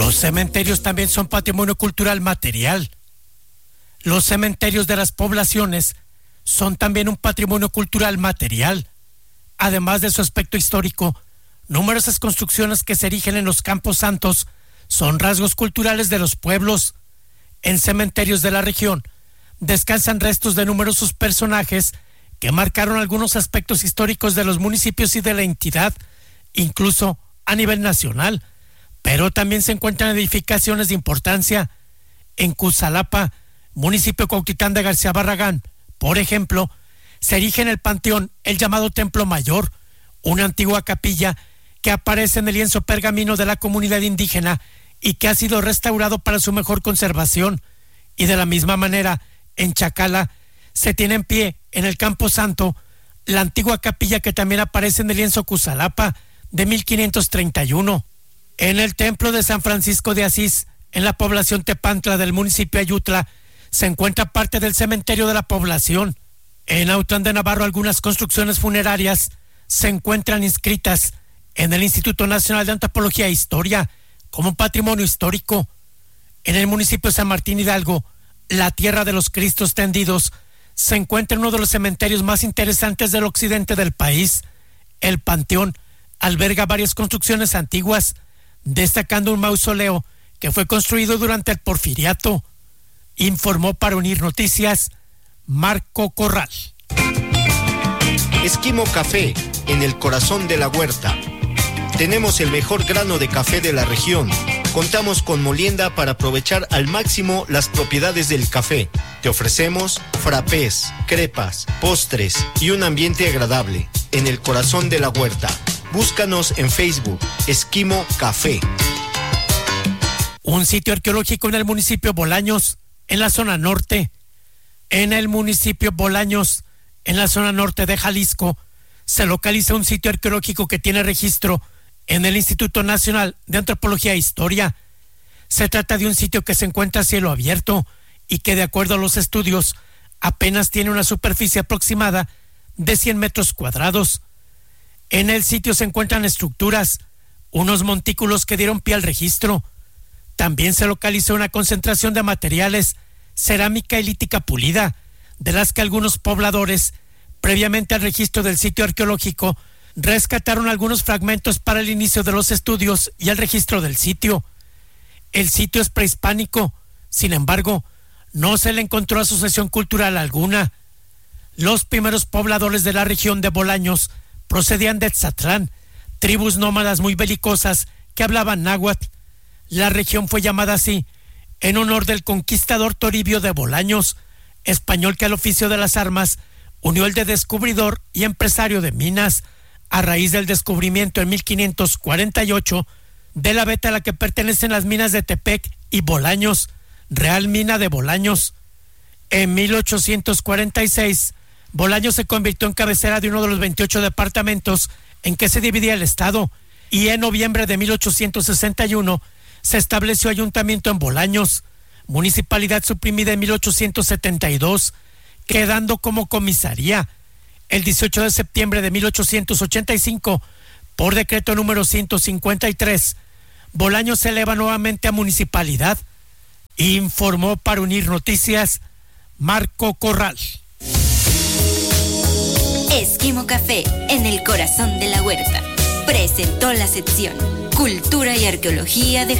Los cementerios también son patrimonio cultural material. Los cementerios de las poblaciones son también un patrimonio cultural material. Además de su aspecto histórico, numerosas construcciones que se erigen en los campos santos son rasgos culturales de los pueblos. En cementerios de la región descansan restos de numerosos personajes que marcaron algunos aspectos históricos de los municipios y de la entidad, incluso a nivel nacional, pero también se encuentran edificaciones de importancia. En Cusalapa, municipio Cuautitlán de García Barragán, por ejemplo, se erige en el panteón el llamado Templo Mayor, una antigua capilla que aparece en el lienzo pergamino de la comunidad indígena y que ha sido restaurado para su mejor conservación. Y de la misma manera, en Chacala, se tiene en pie, en el Campo Santo, la antigua capilla que también aparece en el lienzo Cusalapa de 1531. En el templo de San Francisco de Asís, en la población Tepantla del municipio Ayutla, se encuentra parte del cementerio de la población. En Autlán de Navarro, algunas construcciones funerarias se encuentran inscritas en el Instituto Nacional de Antropología e Historia como patrimonio histórico. En el municipio de San Martín Hidalgo, la Tierra de los Cristos Tendidos, se encuentra uno de los cementerios más interesantes del occidente del país. El panteón alberga varias construcciones antiguas, destacando un mausoleo que fue construido durante el Porfiriato. Informó para Unir Noticias Marco Corral. Esquimo Café, en el corazón de la huerta. Tenemos el mejor grano de café de la región. Contamos con molienda para aprovechar al máximo las propiedades del café. Te ofrecemos frappés, crepas, postres y un ambiente agradable en el corazón de la huerta. Búscanos en Facebook, Esquimo Café. Un sitio arqueológico en el municipio Bolaños, en la zona norte. En el municipio Bolaños, en la zona norte de Jalisco, se localiza un sitio arqueológico que tiene registro en el Instituto Nacional de Antropología e Historia. Se trata de un sitio que se encuentra a cielo abierto y que, de acuerdo a los estudios, apenas tiene una superficie aproximada de 100 metros cuadrados. En el sitio se encuentran estructuras, unos montículos que dieron pie al registro. También se localizó una concentración de materiales, cerámica y lítica pulida, de las que algunos pobladores, previamente al registro del sitio arqueológico, rescataron algunos fragmentos para el inicio de los estudios y el registro del sitio. El sitio es prehispánico, sin embargo, no se le encontró asociación cultural alguna. Los primeros pobladores de la región de Bolaños procedían de Etzatlán, tribus nómadas muy belicosas que hablaban náhuatl. La región fue llamada así en honor del conquistador Toribio de Bolaños, español que al oficio de las armas unió el de descubridor y empresario de minas, a raíz del descubrimiento en 1548 de la veta a la que pertenecen las minas de Tepec y Bolaños, Real Mina de Bolaños. En 1846, Bolaños se convirtió en cabecera de uno de los 28 departamentos en que se dividía el estado, y en noviembre de 1861 se estableció ayuntamiento en Bolaños, municipalidad suprimida en 1872, quedando como comisaría. El 18 de septiembre de 1885, por decreto número 153, Bolaños se eleva nuevamente a municipalidad. Informó para Unir Noticias Marco Corral. Esquimo Café, en el corazón de la huerta, presentó la sección Cultura y Arqueología de